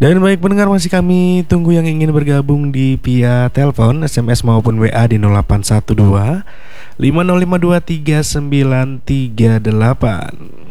Dan baik pendengar, masih kami tunggu yang ingin bergabung di via telepon, SMS maupun WA di 0812 50523938.